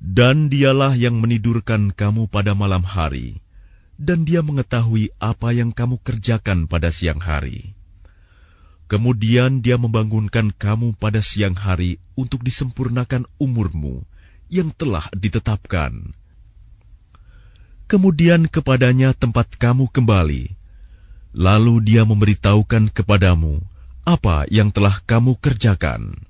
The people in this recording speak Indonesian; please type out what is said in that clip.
Dan dialah yang menidurkan kamu pada malam hari, dan dia mengetahui apa yang kamu kerjakan pada siang hari. Kemudian dia membangunkan kamu pada siang hari untuk disempurnakan umurmu yang telah ditetapkan. Kemudian kepadanya tempat kamu kembali, lalu dia memberitahukan kepadamu apa yang telah kamu kerjakan.